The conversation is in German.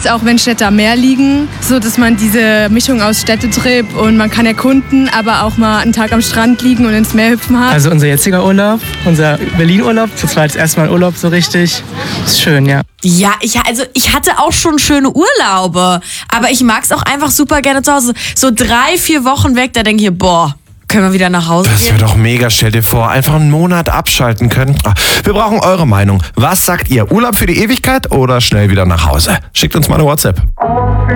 es auch, wenn Städte am Meer liegen, so dass man diese Mischung aus Städtetrip und man kann erkunden, aber auch mal einen Tag am Strand liegen und ins Meer hüpfen hat. Also unser jetziger Urlaub, unser Berlin-Urlaub, das war jetzt erstmal Urlaub so richtig. Ist schön, ja. Ja, ich hatte auch schon schöne Urlaube, aber ich mag es auch einfach super gerne zu Hause. So 3-4 Wochen weg, da denke ich, können wir wieder nach Hause Das gehen? wäre doch mega. Stell dir vor, einfach einen Monat abschalten können. Wir brauchen eure Meinung. Was sagt ihr? Urlaub für die Ewigkeit oder schnell wieder nach Hause? Schickt uns mal eine WhatsApp.